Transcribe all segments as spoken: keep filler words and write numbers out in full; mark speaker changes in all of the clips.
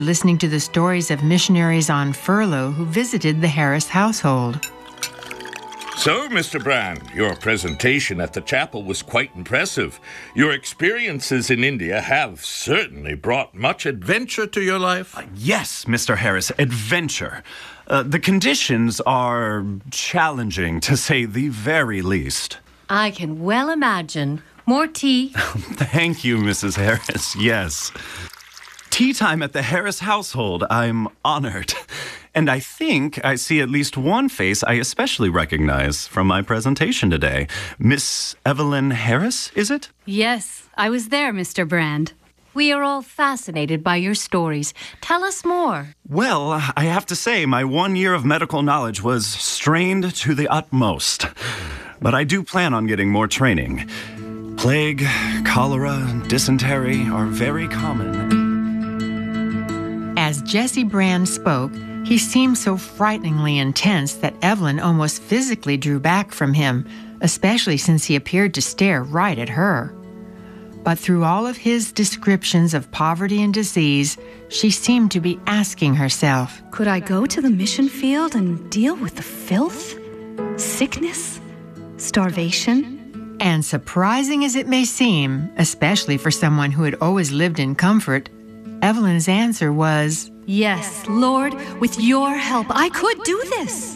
Speaker 1: listening to the stories of missionaries on furlough who visited the Harris household.
Speaker 2: So, Mister Brand, your presentation at the chapel was quite impressive. Your experiences in India have certainly brought much adventure to your life.
Speaker 3: Uh, yes, Mister Harris, adventure. Uh, the conditions are challenging, to say the very least.
Speaker 4: I can well imagine. More tea?
Speaker 3: Thank you, Missus Harris. Yes. Tea time at the Harris household. I'm honored. And I think I see at least one face I especially recognize from my presentation today. Miss Evelyn Harris, is it?
Speaker 4: Yes, I was there, Mister Brand. We are all fascinated by your stories. Tell us more.
Speaker 3: Well, I have to say, my one year of medical knowledge was strained to the utmost. But I do plan on getting more training. Plague, cholera, dysentery are very common.
Speaker 1: As Jesse Brand spoke, he seemed so frighteningly intense that Evelyn almost physically drew back from him, especially since he appeared to stare right at her. But through all of his descriptions of poverty and disease, she seemed to be asking herself,
Speaker 5: could I go to the mission field and deal with the filth, sickness, starvation?
Speaker 1: And surprising as it may seem, especially for someone who had always lived in comfort, Evelyn's answer was,
Speaker 5: yes, Lord, with your help, I could do this.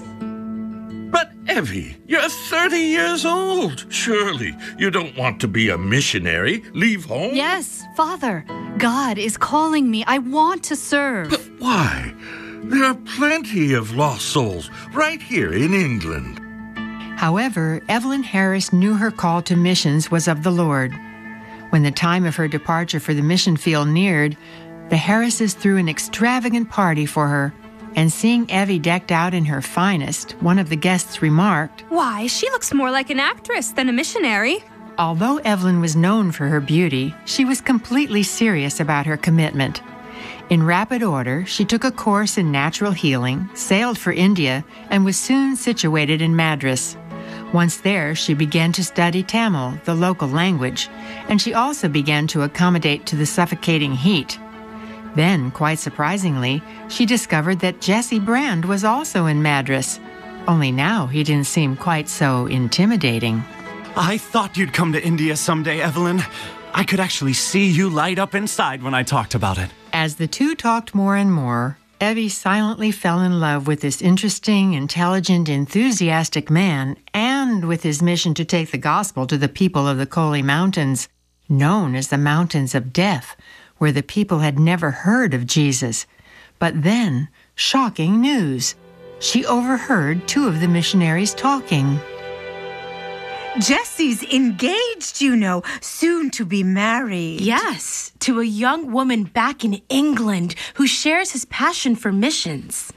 Speaker 2: But, Evie, you're thirty years old. Surely you don't want to be a missionary, leave home?
Speaker 5: Yes, Father, God is calling me. I want to serve.
Speaker 2: But why? There are plenty of lost souls right here in England.
Speaker 1: However, Evelyn Harris knew her call to missions was of the Lord. When the time of her departure for the mission field neared, the Harrises threw an extravagant party for her, and seeing Evie decked out in her finest, one of the guests remarked,
Speaker 6: why, she looks more like an actress than a missionary.
Speaker 1: Although Evelyn was known for her beauty, she was completely serious about her commitment. In rapid order, she took a course in natural healing, sailed for India, and was soon situated in Madras. Once there, she began to study Tamil, the local language, and she also began to accommodate to the suffocating heat. Then, quite surprisingly, she discovered that Jesse Brand was also in Madras, only now he didn't seem quite so intimidating.
Speaker 3: I thought you'd come to India someday, Evelyn. I could actually see you light up inside when I talked about it.
Speaker 1: As the two talked more and more, Evie silently fell in love with this interesting, intelligent, enthusiastic man and with his mission to take the gospel to the people of the Koli Mountains, known as the Mountains of Death, where the people had never heard of Jesus. But then, shocking news. She overheard two of the missionaries talking.
Speaker 7: Jesse's engaged, you know, soon to be married.
Speaker 6: Yes, to a young woman back in England who shares his passion for missions.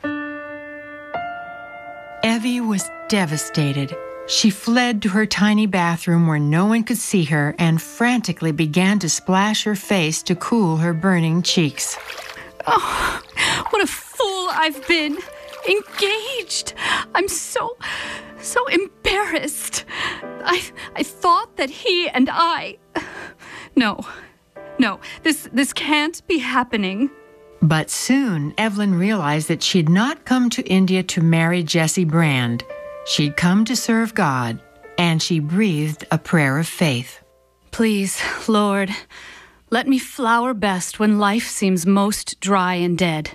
Speaker 1: Evie was devastated. She fled to her tiny bathroom where no one could see her and frantically began to splash her face to cool her burning cheeks.
Speaker 5: Oh, what a fool I've been. Engaged. I'm so, so embarrassed. I, I thought that he and I... No, no, this, this can't be happening.
Speaker 1: But soon, Evelyn realized that she'd not come to India to marry Jesse Brand. She'd come to serve God, and she breathed a prayer of faith.
Speaker 5: Please, Lord, let me flower best when life seems most dry and dead.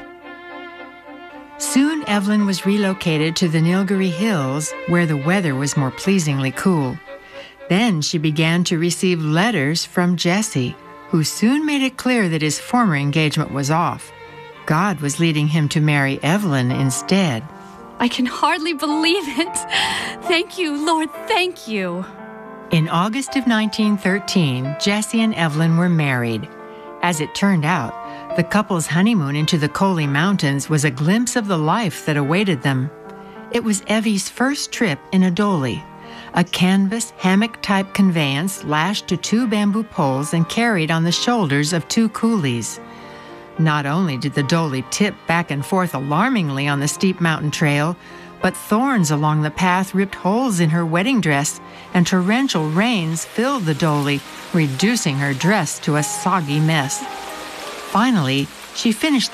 Speaker 1: Soon Evelyn was relocated to the Nilgiri Hills, where the weather was more pleasingly cool. Then she began to receive letters from Jesse, who soon made it clear that his former engagement was off. God was leading him to marry Evelyn instead.
Speaker 5: I can hardly believe it. Thank you, Lord, thank you.
Speaker 1: In August of nineteen thirteen, Jesse and Evelyn were married. As it turned out, the couple's honeymoon into the Koli Mountains was a glimpse of the life that awaited them. It was Evie's first trip in a dolly, a canvas hammock-type conveyance lashed to two bamboo poles and carried on the shoulders of two coolies. Not only did the dolly tip back and forth alarmingly on the steep mountain trail, but thorns along the path ripped holes in her wedding dress, and torrential rains filled the dolly, reducing her dress to a soggy mess. Finally, She finished